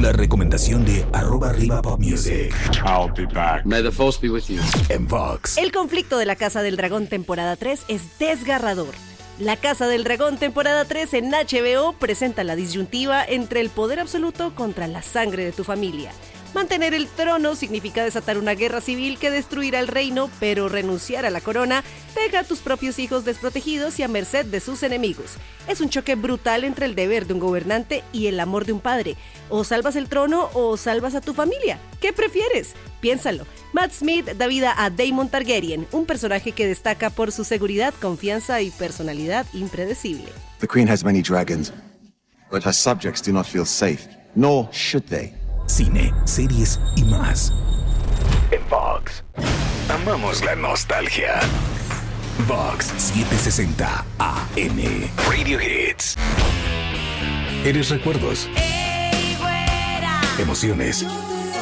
la recomendación de @RivaPopMusic. I'll be back. May the force be with you. En Vox. El conflicto de la Casa del Dragón temporada 3 es desgarrador. La Casa del Dragón temporada 3 en HBO presenta la disyuntiva entre el poder absoluto contra la sangre de tu familia. Mantener el trono significa desatar una guerra civil que destruirá el reino, pero renunciar a la corona deja a tus propios hijos desprotegidos y a merced de sus enemigos. Es un choque brutal entre el deber de un gobernante y el amor de un padre. O salvas el trono o salvas a tu familia. ¿Qué prefieres? Piénsalo. Matt Smith da vida a Daemon Targaryen, un personaje que destaca por su seguridad, confianza y personalidad impredecible. The Queen has many dragons, but her subjects do not feel safe, nor should they. Cine, series y más. En Vox. Amamos la nostalgia. Vox 760 AM. Radio Hits. Eres recuerdos. Emociones.